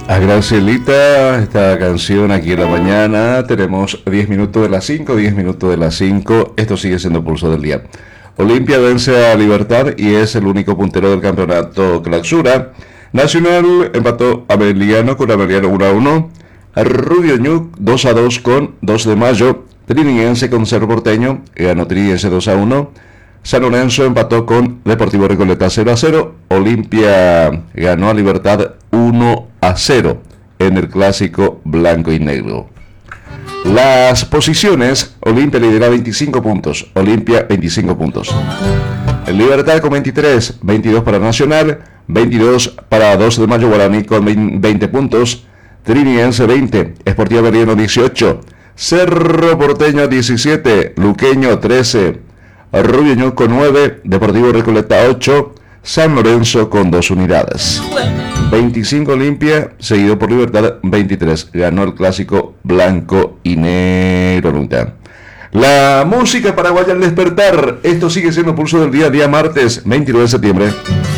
A Gracielita, esta canción aquí en la mañana. Tenemos 10 minutos de las 5, 10 minutos de las 5. Esto sigue siendo pulso del día. Olimpia vence a Libertad y es el único puntero del campeonato clausura. Nacional empató a Beliano con Abeliano 1-1. Rubio Ñuc 2-2 con 2 de mayo. Triniense con Cerro Porteño ganó Triniense 2-1. San Lorenzo empató con Deportivo Recoleta 0-0. Olimpia ganó a Libertad 1-0 en el clásico blanco y negro. Las posiciones: Olimpia lidera 25 puntos, Olimpia 25 puntos. El Libertad con 23, 22 para Nacional, 22 para 2 de mayo Guaraní con 20 puntos, Triniense 20, Sportiva Beriano 18, Cerro Porteño 17, Luqueño 13, Rubio Ñuc con 9, Deportivo Recoleta 8, San Lorenzo con 2 unidades. 25 Olimpia, seguido por Libertad 23. Ganó el clásico blanco y negro nunca. La música paraguaya al despertar. Esto sigue siendo pulso del día martes 29 de septiembre.